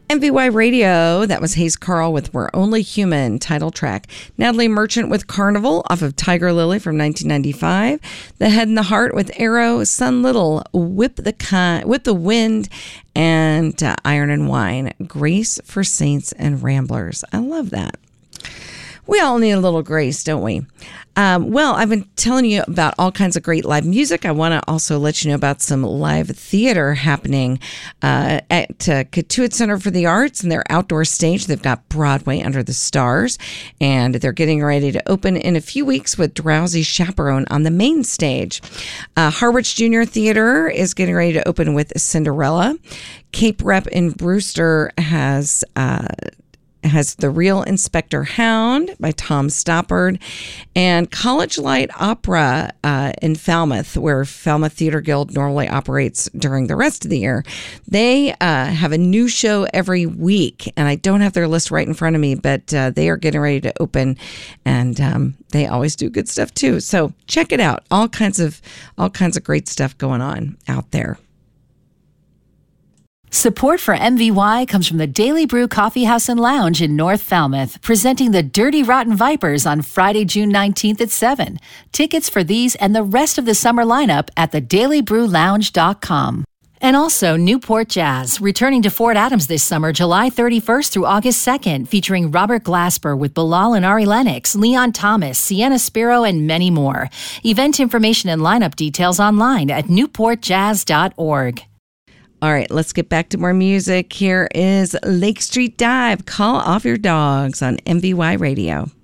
MVY Radio, that was Hayes Carll with We're Only Human, title track. Natalie Merchant with Carnival off of Tiger Lily from 1995. The Head and the Heart with Arrow, Sun Little, Whip the Wind, and Iron and Wine, Grace for Saints and Ramblers. I love that. We all need a little grace, don't we? Well, I've been telling you about all kinds of great live music. I want to also let you know about some live theater happening at Cotuit Center for the Arts and their outdoor stage. They've got Broadway Under the Stars, and they're getting ready to open in a few weeks with Drowsy Chaperone on the main stage. Harwich Junior Theater is getting ready to open with Cinderella. Cape Rep in Brewster has The Real Inspector Hound by Tom Stoppard, and College Light Opera in Falmouth, where Falmouth Theater Guild normally operates during the rest of the year. They have a new show every week, and I don't have their list right in front of me, but they are getting ready to open, and they always do good stuff too. So check it out. All kinds of great stuff going on out there. Support for MVY comes from the Daily Brew Coffee House and Lounge in North Falmouth, presenting the Dirty Rotten Vipers on Friday, June 19th at 7. Tickets for these and the rest of the summer lineup at thedailybrewlounge.com. And also Newport Jazz, returning to Fort Adams this summer, July 31st through August 2nd, featuring Robert Glasper with Bilal and Ari Lennox, Leon Thomas, Sienna Spiro, and many more. Event information and lineup details online at newportjazz.org. All right, let's get back to more music. Here is Lake Street Dive, Call Off Your Dogs on MVY Radio.